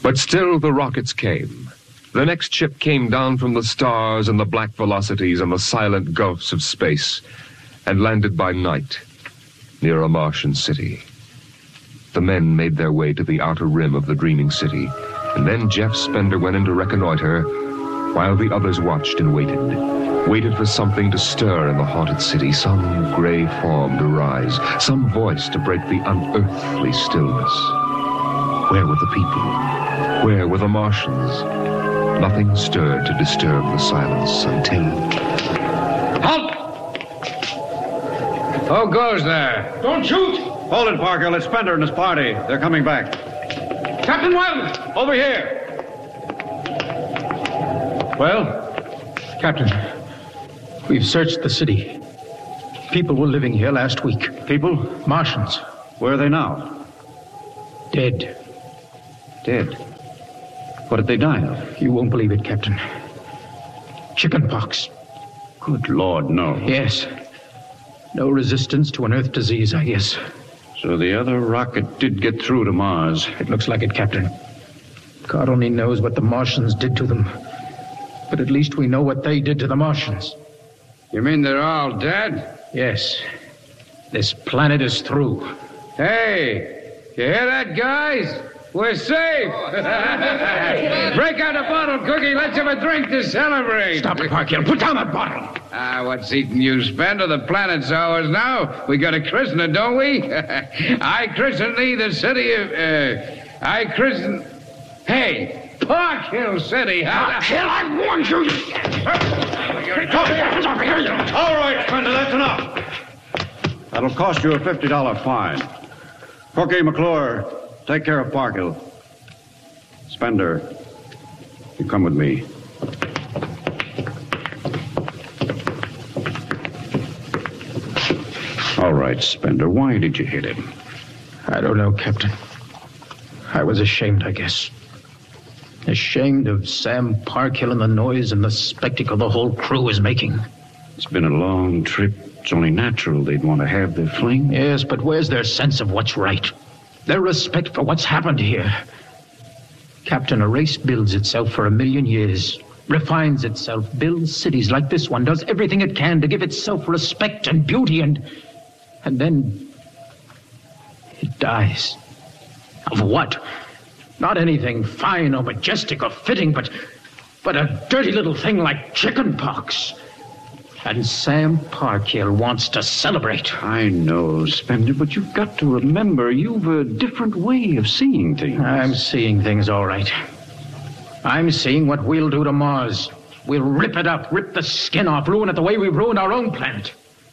But still the rockets came. The next ship came down from the stars and the black velocities and the silent gulfs of space and landed by night near a Martian city. The men made their way to the outer rim of the dreaming city, and then Jeff Spender went in to reconnoiter while the others watched and waited for something to stir in the haunted city, some gray form to rise, some voice to break the unearthly stillness. Where were the people? Where were the Martians? Nothing stirred to disturb the silence until... Halt! Who goes there? Don't shoot! Hold it, Parker. It's Spender and his party. They're coming back. Captain Wildman! Over here! Well? Captain, we've searched the city. People were living here last week. People? Martians. Where are they now? Dead. Dead? What did they die of? You won't believe it, Captain. Chickenpox. Good Lord, no. Yes. No resistance to an Earth disease, I guess. So the other rocket did get through to Mars. It looks like it, Captain. God only knows what the Martians did to them. But at least we know what they did to the Martians. You mean they're all dead? Yes. This planet is through. Hey, you hear that, guys? We're safe. Break out a bottle, Cookie. Let's have a drink to celebrate. Stop it, Parkhill. Put down that bottle. What's eating you, Spender? The planet's ours now. We got a christener, don't we? I christen thee the city of... I christen... Hey, Park Hill City. Park Hill, I warned you. All right, Spender, that's enough. That'll cost you a $50 fine. Cookie, McClure, take care of Parkhill. Spender, you come with me. All right, Spender, why did you hit him? I don't know, Captain. I was ashamed, I guess. Ashamed of Sam Parkhill and the noise and the spectacle the whole crew was making. It's been a long trip. It's only natural they'd want to have their fling. Yes, but where's their sense of what's right? Their respect for what's happened here? Captain, a race builds itself for 1,000,000 years, refines itself, builds cities like this one, does everything it can to give itself respect and beauty, and then it dies. Of what? Not anything fine or majestic or fitting, but a dirty little thing like chickenpox. And Sam Parkhill wants to celebrate. I know, Spender, but you've got to remember you've a different way of seeing things. I'm seeing things all right. I'm seeing what we'll do to Mars. We'll rip it up, rip the skin off, ruin it the way we've ruined our own planet.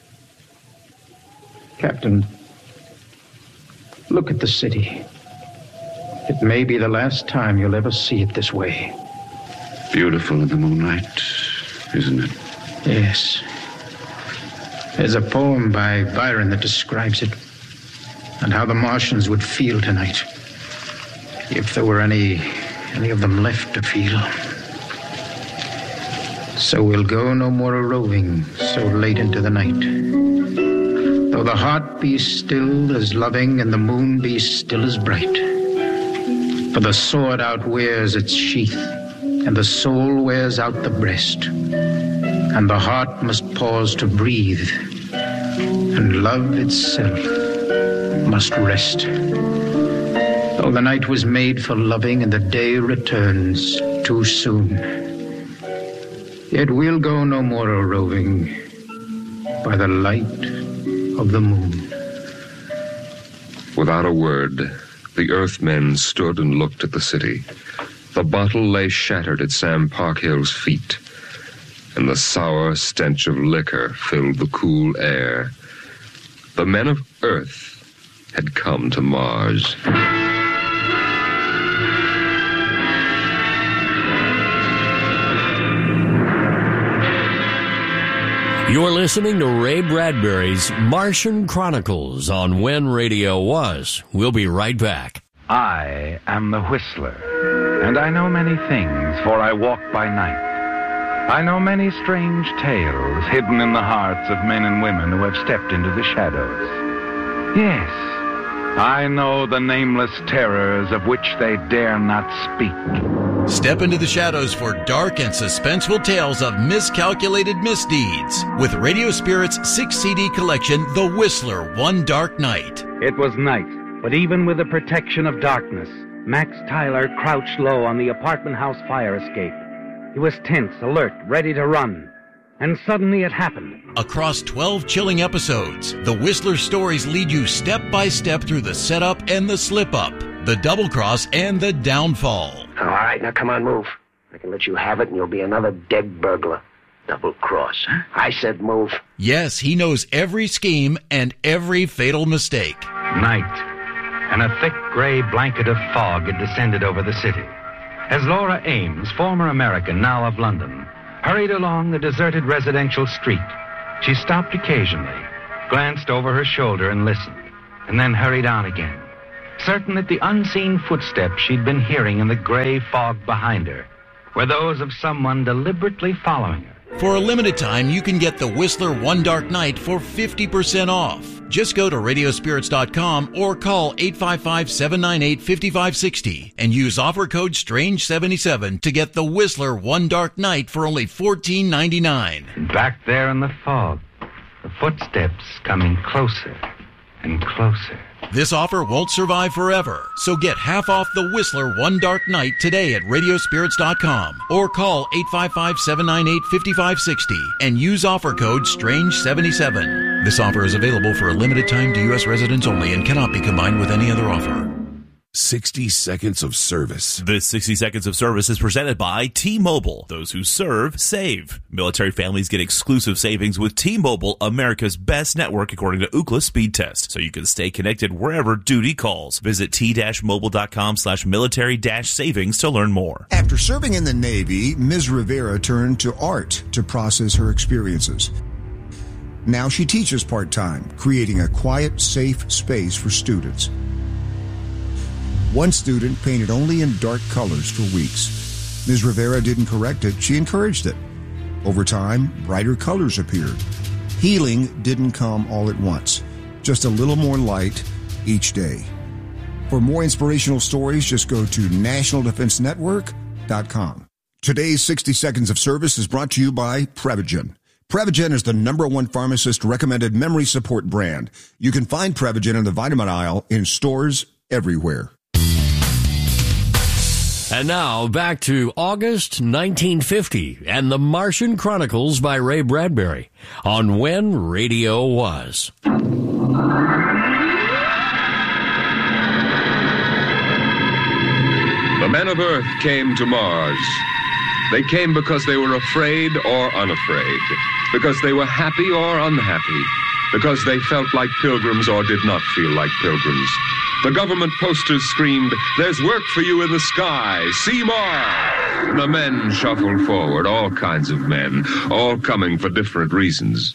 Captain, look at the city. It may be the last time you'll ever see it this way. Beautiful in the moonlight, isn't it? Yes. There's a poem by Byron that describes it, and how the Martians would feel tonight, if there were any of them left to feel. So we'll go no more a-roving so late into the night. Though the heart be still as loving and the moon be still as bright. For the sword outwears its sheath, and the soul wears out the breast. And the heart must pause to breathe, and love itself must rest. Though the night was made for loving and the day returns too soon, yet we'll go no more a-roving by the light of the moon. Without a word, the Earthmen stood and looked at the city. The bottle lay shattered at Sam Parkhill's feet, and the sour stench of liquor filled the cool air. The men of Earth had come to Mars. You're listening to Ray Bradbury's Martian Chronicles on When Radio Was. We'll be right back. I am the Whistler, and I know many things, for I walk by night. I know many strange tales hidden in the hearts of men and women who have stepped into the shadows. Yes, I know the nameless terrors of which they dare not speak. Step into the shadows for dark and suspenseful tales of miscalculated misdeeds with Radio Spirit's 6-CD collection, The Whistler, One Dark Night. It was night, but even with the protection of darkness, Max Tyler crouched low on the apartment house fire escape. He was tense, alert, ready to run. And suddenly it happened. Across 12 chilling episodes, the Whistler stories lead you step by step through the setup and the slip-up, the double-cross and the downfall. All right, now come on, move. I can let you have it and you'll be another dead burglar. Double-cross, huh? I said move. Yes, he knows every scheme and every fatal mistake. Night, and a thick gray blanket of fog had descended over the city. As Laura Ames, former American, now of London, hurried along the deserted residential street, she stopped occasionally, glanced over her shoulder and listened, and then hurried on again, certain that the unseen footsteps she'd been hearing in the gray fog behind her were those of someone deliberately following her. For a limited time, you can get the Whistler One Dark Night for 50% off. Just go to radiospirits.com or call 855-798-5560 and use offer code STRANGE77 to get the Whistler One Dark Night for only $14.99. And back there in the fog, the footsteps coming closer and closer. This offer won't survive forever, so get half off the Whistler One Dark Night today at radiospirits.com or call 855-798-5560 and use offer code STRANGE77. This offer is available for a limited time to U.S. residents only and cannot be combined with any other offer. 60 Seconds of Service. This 60 Seconds of Service is presented by T-Mobile. Those who serve, save. Military families get exclusive savings with T-Mobile, America's best network according to Ookla Speed Test, so you can stay connected wherever duty calls. Visit t-mobile.com/military-savings to learn more. After serving in the Navy, Ms. Rivera turned to art to process her experiences. Now she teaches part-time, creating a quiet, safe space for students. One student painted only in dark colors for weeks. Ms. Rivera didn't correct it, she encouraged it. Over time, brighter colors appeared. Healing didn't come all at once, just a little more light each day. For more inspirational stories, just go to nationaldefensenetwork.com. Today's 60 Seconds of Service is brought to you by Prevagen. Prevagen is the #1 pharmacist-recommended memory support brand. You can find Prevagen in the vitamin aisle in stores everywhere. And now, back to August 1950 and the Martian Chronicles by Ray Bradbury on When Radio Was. The men of Earth came to Mars. They came because they were afraid or unafraid, because they were happy or unhappy, because they felt like pilgrims or did not feel like pilgrims. The government posters screamed, "There's work for you in the sky. See Mars!" And the men shuffled forward, all kinds of men, all coming for different reasons.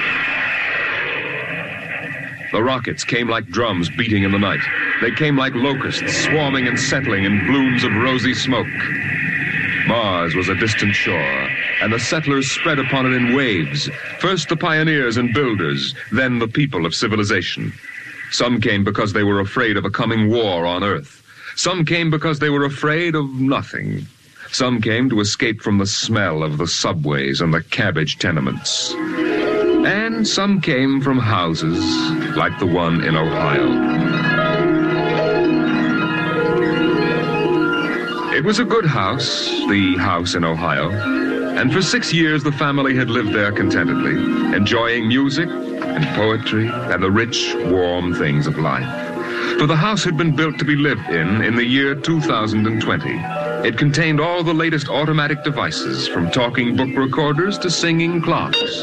The rockets came like drums beating in the night. They came like locusts swarming and settling in blooms of rosy smoke. Mars was a distant shore, and the settlers spread upon it in waves. First the pioneers and builders, then the people of civilization. Some came because they were afraid of a coming war on Earth. Some came because they were afraid of nothing. Some came to escape from the smell of the subways and the cabbage tenements. And some came from houses like the one in Ohio. It was a good house, the house in Ohio, and for 6 years the family had lived there contentedly, enjoying music and poetry and the rich, warm things of life. For the house had been built to be lived in the year 2020. It contained all the latest automatic devices, from talking book recorders to singing clocks. 7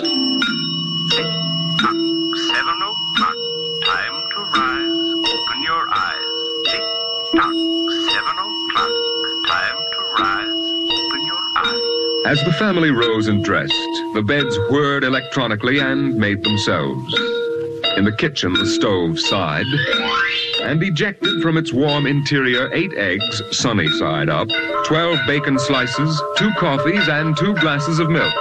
o'clock, time to rise, open your eyes. Tick-tock, 7 o'clock, time to rise, open your eyes. As the family rose and dressed, the beds whirred electronically and made themselves. In the kitchen, the stove sighed, and ejected from its warm interior 8 eggs, sunny side up, 12 bacon slices, 2 coffees, and 2 glasses of milk.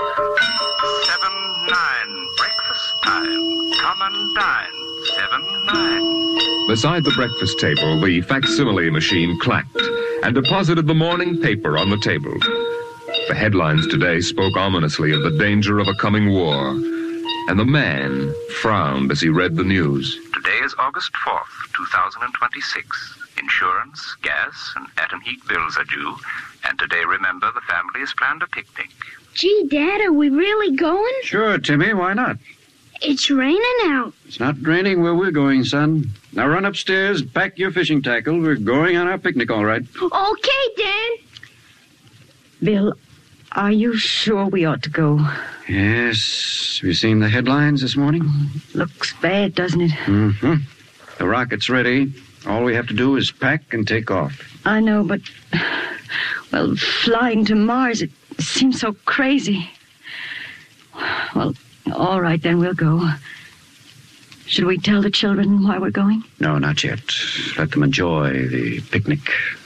7-9, breakfast time, come and dine. 7-9. Beside the breakfast table, the facsimile machine clacked and deposited the morning paper on the table. The headlines today spoke ominously of the danger of a coming war, and the man frowned as he read the news. Today is August 4th, 2026. Insurance, gas, and atom heat bills are due. And today, remember, the family has planned a picnic. Gee, Dad, are we really going? Sure, Timmy, why not? It's raining out. It's not raining where we're going, son. Now run upstairs, pack your fishing tackle. We're going on our picnic, all right. Okay, Dad. Bill, are you sure we ought to go? Yes. Have you seen the headlines this morning? Looks bad, doesn't it? Mm-hmm. The rocket's ready. All we have to do is pack and take off. I know, but... Well, flying to Mars, it seems so crazy. Well, all right, then we'll go. Should we tell the children why we're going? No, not yet. Let them enjoy the picnic.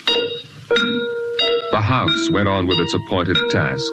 The house went on with its appointed tasks.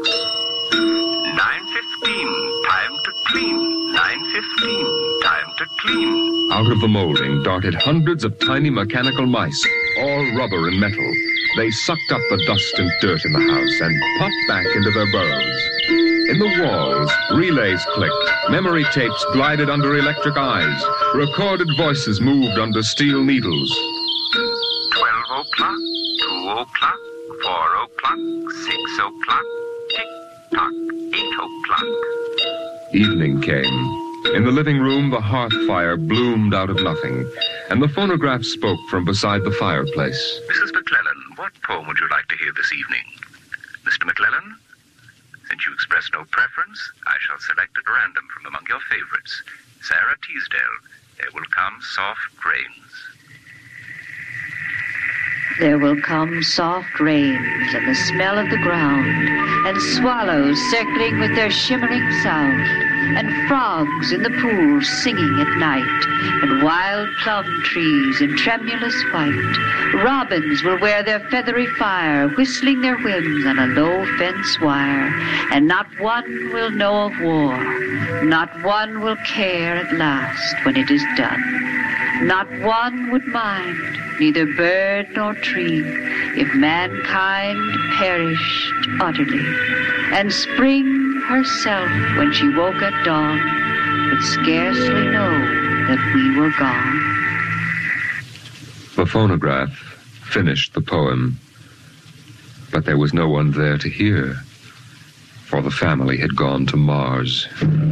9:15, time to clean. 9:15, time to clean. Out of the molding darted hundreds of tiny mechanical mice, all rubber and metal. They sucked up the dust and dirt in the house and popped back into their burrows. In the walls, relays clicked, memory tapes glided under electric eyes, recorded voices moved under steel needles. 12 o'clock, 2 o'clock, 4 o'clock, 6 o'clock, tick-tock, 8 o'clock. Evening came. In the living room, the hearth fire bloomed out of nothing, and the phonograph spoke from beside the fireplace. Mrs. McClellan, what poem would you like to hear this evening? Mr. McClellan? Since you express no preference, I shall select at random from among your favorites. Sarah Teasdale, There Will Come Soft Rains. There will come soft rains and the smell of the ground, and swallows circling with their shimmering sound, and frogs in the pools singing at night, and wild plum trees in tremulous white. Robins will wear their feathery fire, whistling their whims on a low fence wire, and not one will know of war, not one will care at last when it is done. Not one would mind, neither bird nor tree, if mankind perished utterly. And spring herself, when she woke at dawn, would scarcely know that we were gone. The phonograph finished the poem, but there was no one there to hear, for the family had gone to Mars.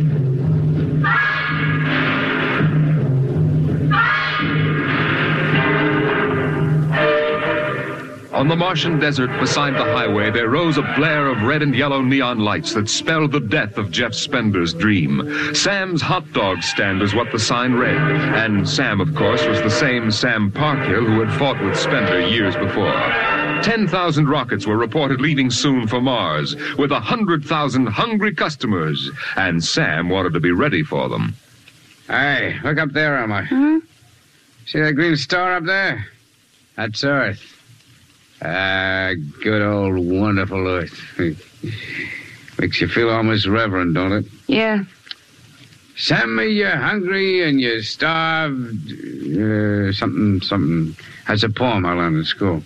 On the Martian desert beside the highway, there rose a blare of red and yellow neon lights that spelled the death of Jeff Spender's dream. Sam's hot dog stand is what the sign read. And Sam, of course, was the same Sam Parkhill who had fought with Spender years before. 10,000 rockets were reported leaving soon for Mars, with 100,000 hungry customers. And Sam wanted to be ready for them. Hey, look up there, Elmer. Huh? See that green star up there? That's Earth. Good old wonderful Earth. Makes you feel almost reverent, don't it? Yeah. Send me you're hungry and you're starved. Something. That's a poem I learned in school.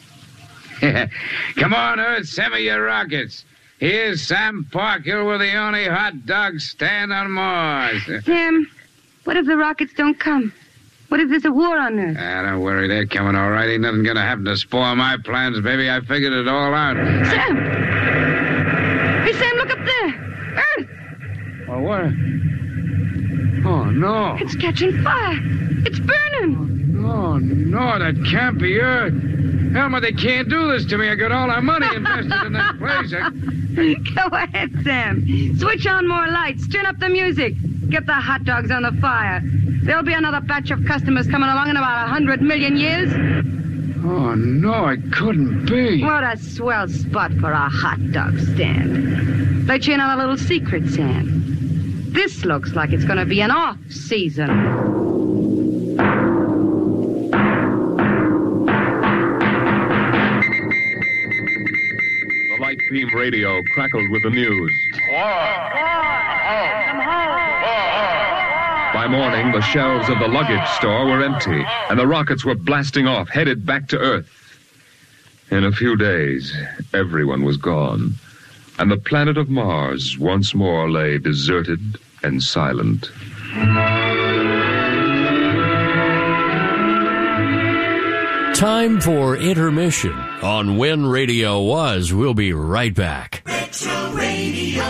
Come on, Earth, send me your rockets. Here's Sam Parkhill with the only hot dog stand on Mars. Sam, what if the rockets don't come? What if there's a war on Earth? Don't worry, they're coming all right. Ain't nothing gonna happen to spoil my plans, baby. I figured it all out. Sam! Hey, Sam, look up there! Earth! Oh, what? Oh, no. It's catching fire. It's burning. Oh, no, that can't be Earth. Elmer, they can't do this to me. I got all our money invested in this place. Go ahead, Sam. Switch on more lights. Turn up the music. Get the hot dogs on the fire. There'll be another batch of customers coming along in about 100 million years. Oh, no, it couldn't be. What a swell spot for a hot dog stand. Let you in on a little secret, Sam. This looks like it's going to be an off-season. The light beam radio crackled with the news. By morning, the shelves of the luggage store were empty, and the rockets were blasting off, headed back to Earth. In a few days, everyone was gone, and the planet of Mars once more lay deserted and silent. Time for intermission on When Radio Was. We'll be right back. Retro Radio.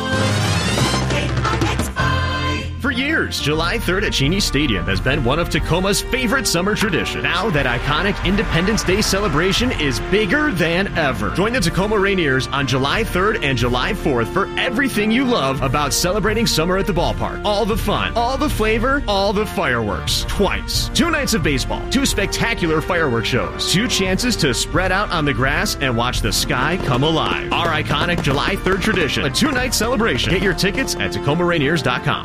For years, July 3rd at Cheney Stadium has been one of Tacoma's favorite summer traditions. Now that iconic Independence Day celebration is bigger than ever. Join the Tacoma Rainiers on July 3rd and July 4th for everything you love about celebrating summer at the ballpark. All the fun, all the flavor, all the fireworks. Twice. 2 nights of baseball, 2 spectacular fireworks shows, 2 chances to spread out on the grass and watch the sky come alive. Our iconic July 3rd tradition, a 2-night celebration. Get your tickets at TacomaRainiers.com.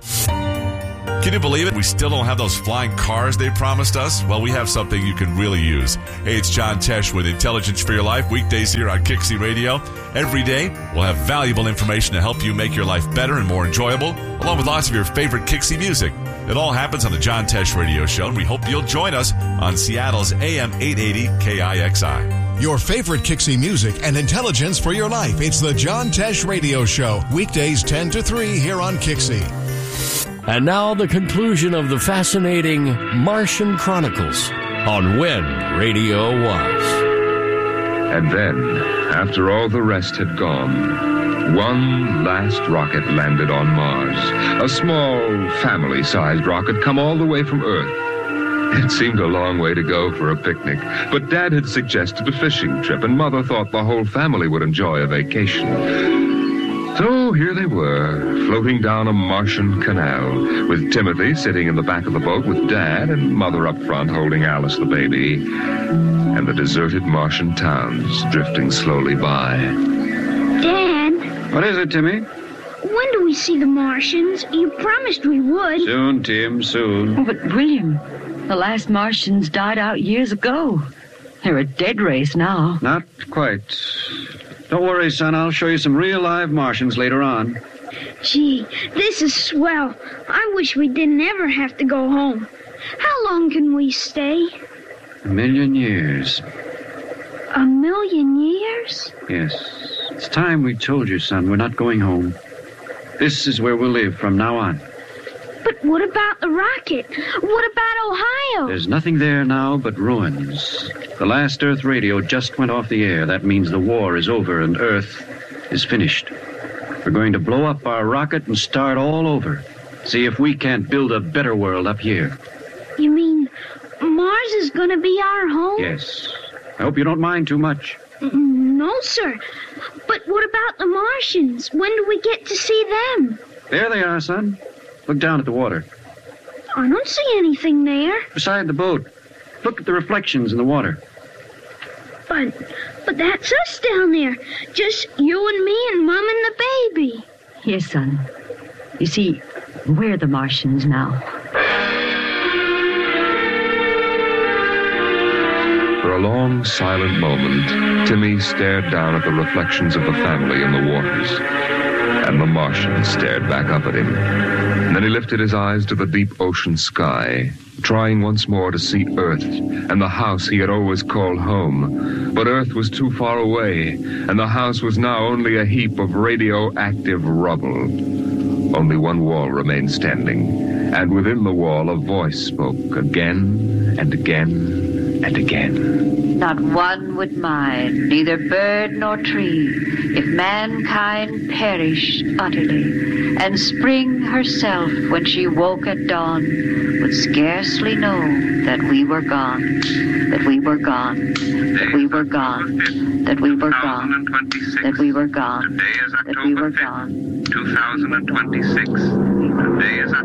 Can you believe it? We still don't have those flying cars they promised us? Well, we have something you can really use. Hey, it's John Tesh with Intelligence for Your Life, weekdays here on Kixie Radio. Every day, we'll have valuable information to help you make your life better and more enjoyable, along with lots of your favorite Kixie music. It all happens on the John Tesh Radio Show, and we hope you'll join us on Seattle's AM 880 KIXI. Your favorite Kixie music and intelligence for your life. It's the John Tesh Radio Show, weekdays 10 to 3 here on Kixie. And now the conclusion of the fascinating Martian Chronicles on When Radio Was. And then, after all the rest had gone, one last rocket landed on Mars. A small, family-sized rocket come all the way from Earth. It seemed a long way to go for a picnic, but Dad had suggested a fishing trip, and Mother thought the whole family would enjoy a vacation. So here they were, floating down a Martian canal, with Timothy sitting in the back of the boat with Dad and Mother up front holding Alice the baby, and the deserted Martian towns drifting slowly by. Dad? What is it, Timmy? When do we see the Martians? You promised we would. Soon, Tim, soon. Oh, but William, the last Martians died out years ago. They're a dead race now. Not quite. Don't worry, son. I'll show you some real live Martians later on. Gee, this is swell. I wish we didn't ever have to go home. How long can we stay? 1,000,000 years. 1,000,000 years? Yes. It's time we told you, son. We're not going home. This is where we'll live from now on. But what about the rocket? What about Ohio? There's nothing there now but ruins. The last Earth radio just went off the air. That means the war is over and Earth is finished. We're going to blow up our rocket and start all over. See if we can't build a better world up here. You mean Mars is going to be our home? Yes. I hope you don't mind too much. No, sir. But what about the Martians? When do we get to see them? There they are, son. Look down at the water. I don't see anything there. Beside the boat. Look at the reflections in the water. But that's us down there. Just you and me and Mom and the baby. Yes, son. You see, we're the Martians now. For a long, silent moment, Timmy stared down at the reflections of the family in the waters. And the Martian stared back up at him. And then he lifted his eyes to the deep ocean sky, trying once more to see Earth and the house he had always called home. But Earth was too far away, and the house was now only a heap of radioactive rubble. Only one wall remained standing, and within the wall a voice spoke again and again and again. Not one would mind, neither bird nor tree, if mankind perished utterly, and spring herself, when she woke at dawn, would scarcely know that we were gone, that we were gone, that we were gone, that we were gone, that we were gone, Today is that we were October gone. 5th, 2026. Today is October